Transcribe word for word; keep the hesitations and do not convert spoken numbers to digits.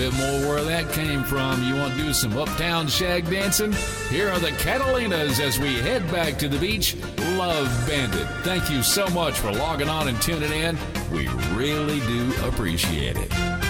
Bit more where that came from. You want to do some uptown shag dancing? Here are the Catalinas as we head back to the beach. Love Bandit. Thank you so much for logging on and tuning in. We really do appreciate it.